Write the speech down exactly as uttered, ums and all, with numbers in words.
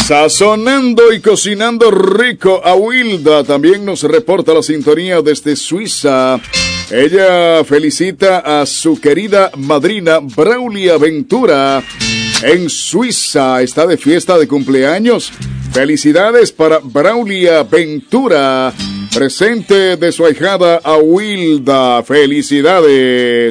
Sazonando y cocinando rico a Wilda. También nos reporta la sintonía desde Suiza. Ella felicita a su querida madrina Braulia Ventura. En Suiza está de fiesta de cumpleaños. Felicidades para Braulia Ventura, presente de su ahijada a Wilda. Felicidades.